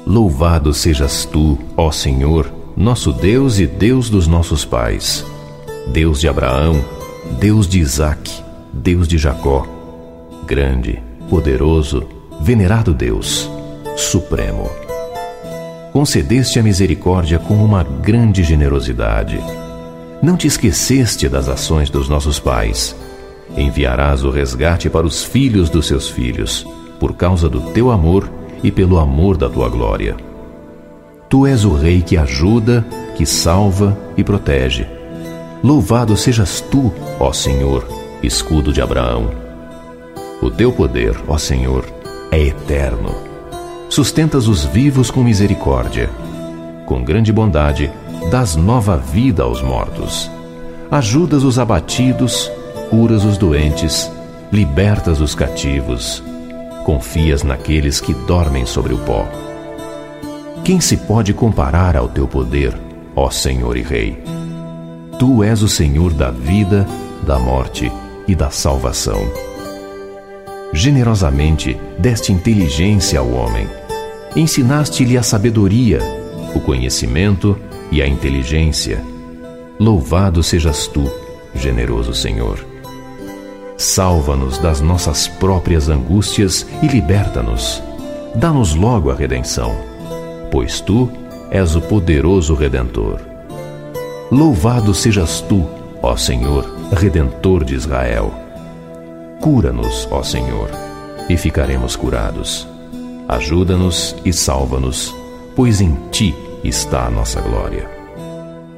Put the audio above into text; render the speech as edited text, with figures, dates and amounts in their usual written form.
Louvado sejas tu, ó Senhor, nosso Deus e Deus dos nossos pais, Deus de Abraão, Deus de Isaque, Deus de Jacó, grande, poderoso, venerado Deus, supremo. Concedeste a misericórdia com uma grande generosidade. Não te esqueceste das ações dos nossos pais. Enviarás o resgate para os filhos dos seus filhos, por causa do teu amor e pelo amor da tua glória. Tu és o Rei que ajuda, que salva e protege. Louvado sejas tu, ó Senhor, escudo de Abraão. O teu poder, ó Senhor, é eterno. Sustentas os vivos com misericórdia. Com grande bondade, dás nova vida aos mortos. Ajudas os abatidos, curas os doentes, libertas os cativos. Confias naqueles que dormem sobre o pó. Quem se pode comparar ao teu poder, ó Senhor e Rei? Tu és o Senhor da vida, da morte e da salvação. Generosamente deste inteligência ao homem. Ensinaste-lhe a sabedoria, o conhecimento e a inteligência. Louvado sejas tu, generoso Senhor. Salva-nos das nossas próprias angústias e liberta-nos. Dá-nos logo a redenção, pois tu és o poderoso Redentor. Louvado sejas tu, ó Senhor, Redentor de Israel. Cura-nos, ó Senhor, e ficaremos curados. Ajuda-nos e salva-nos, pois em ti está a nossa glória.